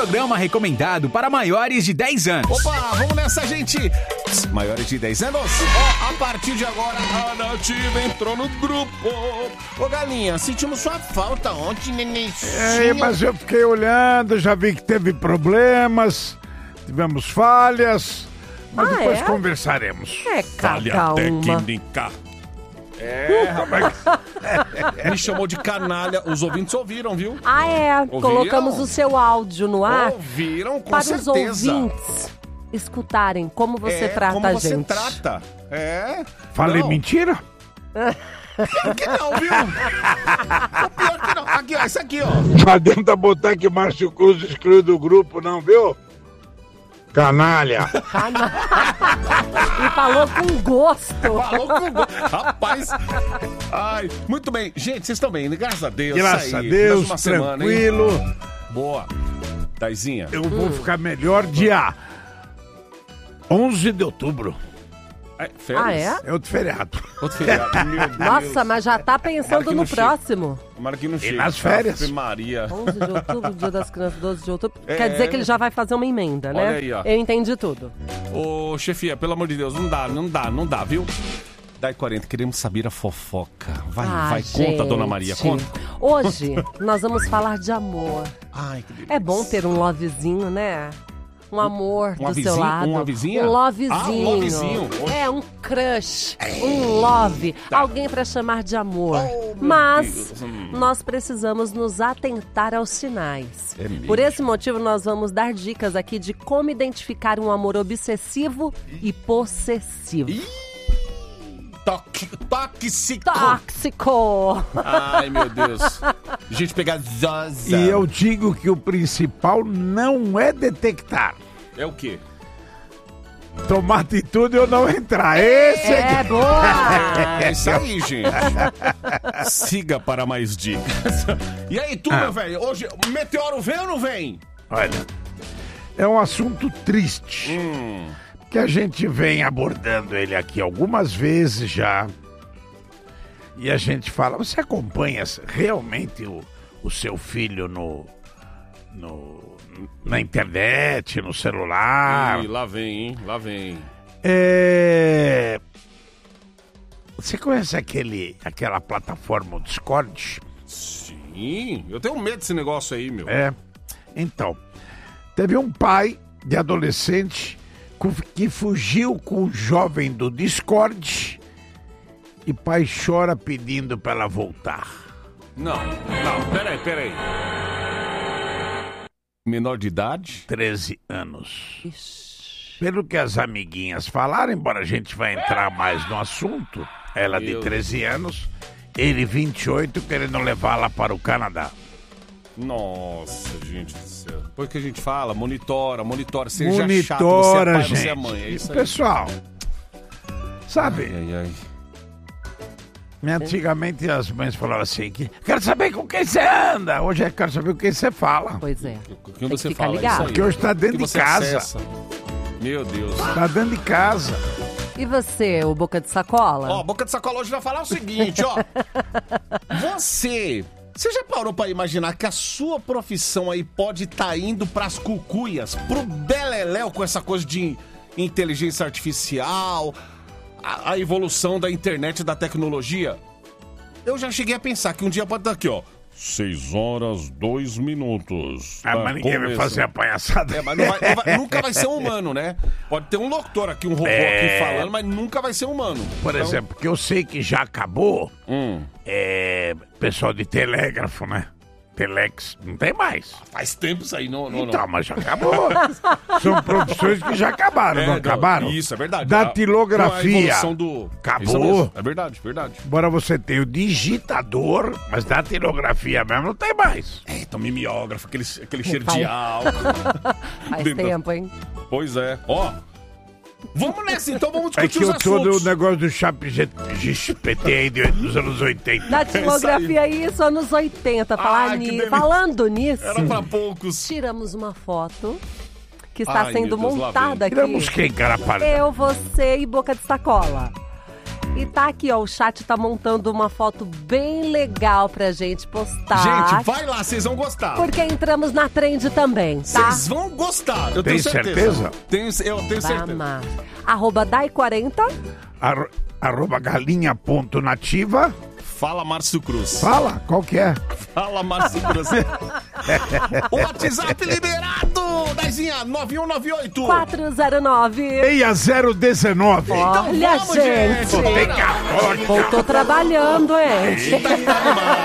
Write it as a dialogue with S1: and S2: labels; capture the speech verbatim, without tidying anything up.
S1: programa recomendado para maiores de dez anos.
S2: Opa, vamos nessa, gente! Maiores de dez anos? Ó, a partir de agora, a Nativa entrou no grupo. Ô, Galinha, sentimos sua falta ontem, neném.
S3: É, mas eu fiquei olhando, já vi que teve problemas, tivemos falhas, mas
S4: ah,
S3: depois
S4: é?
S3: conversaremos.
S4: É, cada uma.
S2: É, rapaz. Me chamou de canalha. Os ouvintes ouviram, viu?
S4: Ah, é.
S2: Ouviram?
S4: Colocamos o seu áudio no ar.
S2: Ouviram, com
S4: para
S2: certeza.
S4: Para os ouvintes escutarem como você
S2: é,
S4: trata
S2: como
S4: a
S2: você
S4: gente.
S2: trata. É.
S3: Falei
S2: não.
S3: mentira?
S2: Pior que não, viu? Pior que não. Aqui, ó. Isso aqui, ó.
S3: Não adianta botar que Márcio Cruz excluiu do grupo, não, viu? Canalha.
S4: Canalha. E falou com gosto.
S2: Falou com gosto. Rapaz. Ai, muito bem. Gente, vocês estão bem, né? Graças a Deus.
S3: Graças
S2: aí,
S3: a Deus,
S2: uma
S3: tranquilo.
S2: Semana, boa. Daizinha.
S3: Eu vou hum. ficar melhor dia onze de outubro.
S2: É,
S4: ah, é?
S3: É outro feriado.
S2: Outro feriado, meu Deus.
S4: Nossa, mas já tá pensando no próximo.
S2: Tomara que não chegue.
S3: E nas férias.
S2: Ave Maria.
S4: onze de outubro, dia das crianças, doze de outubro.
S2: É.
S4: Quer dizer que ele já vai fazer uma emenda, né?
S2: Olha aí, ó.
S4: Eu entendi tudo.
S2: Ô, chefia, pelo amor de Deus, não dá, não dá, não dá, viu? Dai quarenta, queremos saber a fofoca. Vai,
S4: ah,
S2: vai,
S4: gente.
S2: conta, dona Maria, conta.
S4: Hoje nós vamos falar de amor.
S2: Ai, que delícia.
S4: É bom ter um lovezinho, né? Um amor
S2: uma
S4: do
S2: vizinha,
S4: seu lado.
S2: Uma vizinha?
S4: Um lovezinho.
S2: Ah, um lovezinho.
S4: É, um crush. Um love. Tá. Alguém pra chamar de amor. Oh, Mas hum. nós precisamos nos atentar aos sinais.
S2: É mesmo.
S4: Por esse motivo, nós vamos dar dicas aqui de como identificar um amor obsessivo e possessivo.
S2: Ih, tóxico.
S4: Tóxico.
S2: Ai, meu Deus. Gente pegajosa.
S3: E eu digo que o principal não é detectar.
S2: É o quê?
S3: Tomar atitude ou não entrar. Esse é,
S4: é boa.
S2: É isso aí, gente. Siga para mais dicas. E aí, tu, ah. meu velho? Hoje, o meteoro vem ou não vem?
S3: Olha, é um assunto triste.
S2: Hum.
S3: Que a gente vem abordando ele aqui algumas vezes já. E a gente fala, você acompanha realmente o, o seu filho no, no, na internet, no celular?
S2: Ih, lá vem, hein? Lá vem.
S3: É... Você conhece aquele, aquela plataforma, o Discord?
S2: Sim, eu tenho medo desse negócio aí, meu.
S3: É, então, teve um pai de adolescente que fugiu com o jovem do Discord e pai chora pedindo para ela voltar.
S2: Não, não, peraí, peraí. Menor de idade?
S3: treze anos.
S4: Ixi.
S3: Pelo que as amiguinhas falaram, embora a gente vai entrar mais no assunto, ela de treze anos, ele vinte e oito, querendo levá-la para o Canadá.
S2: Nossa, gente do céu. Depois que a gente fala, monitora, monitora. Seja
S3: monitora,
S2: chato, você é pai,
S3: gente.
S2: você é mãe. É isso aí.
S3: Pessoal, sabe,
S2: ai, ai, ai.
S3: Antigamente as mães falavam assim, que quero saber com quem você anda. Hoje é quero saber com quem você fala.
S4: Pois é.
S2: Com quem você
S4: ficar
S2: fala,
S4: ligado.
S2: isso aí.
S3: Porque hoje está dentro de casa.
S2: Acessa. Meu Deus.
S3: Está dentro de casa.
S4: E você, o Boca de Sacola?
S2: Ó, Boca de Sacola hoje vai falar o seguinte, ó. Você... Você já parou pra imaginar que a sua profissão aí pode estar tá indo pras cucuias, pro beleléu com essa coisa de inteligência artificial, a, a evolução da internet e da tecnologia? Eu já cheguei a pensar que um dia pode estar aqui, ó. Seis horas, dois minutos.
S3: Ah, mas ninguém vai fazer a palhaçada.
S2: É, mas não vai, não vai, nunca vai ser humano, né? Pode ter um locutor aqui, um robô é... aqui falando, mas nunca vai ser humano.
S3: Por então... exemplo, porque eu sei que já acabou,
S2: hum.
S3: é, pessoal de telégrafo, né? Telex, não tem mais.
S2: Faz tempo isso aí, não, não,
S3: então,
S2: não.
S3: mas já acabou. São profissões que já acabaram, é, não acabaram?
S2: Isso, é verdade.
S3: Datilografia.
S2: A evolução do...
S3: Acabou.
S2: É verdade, verdade.
S3: Embora você tenha o digitador, mas datilografia mesmo não tem mais.
S2: É, então mimeógrafo, aquele, aquele cheiro de álcool.
S4: Faz tempo, hein?
S2: Pois é. Ó, vamos nessa, então vamos discutir
S3: é que
S2: os
S3: eu
S2: assuntos.
S3: Todo o negócio do Chat G P T aí dos anos oitenta.
S4: Datilografia, isso, anos oitenta. Falar
S2: Ai,
S4: ni... Falando nisso,
S2: era pra poucos.
S4: Tiramos uma foto que está
S2: Ai,
S4: sendo
S2: Deus,
S4: montada aqui.
S3: Tiramos quem, cara?
S4: Eu, você e Boca de Sacola. E tá aqui, ó, o chat tá montando uma foto bem legal pra gente postar.
S2: Gente, vai lá, vocês vão gostar.
S4: Porque entramos na trend também, tá?
S2: Vocês vão gostar, eu
S3: Tem
S2: tenho certeza.
S3: certeza?
S2: Tenho, eu tenho
S4: Vai
S2: certeza.
S4: amar. Arroba Dai quarenta.
S3: Ar, arroba galinha.nativa.
S2: Fala, Márcio Cruz.
S3: Fala, qual que é?
S2: Fala, Márcio Cruz. O WhatsApp liberado! Daizinha, nove um nove oito.
S4: quatro zero nove.
S3: seis zero um nove.
S4: Olha,
S2: vamos,
S4: gente.
S2: gente.
S3: Tem que a
S4: Voltou trabalhando, hein?
S2: Eita, caramba.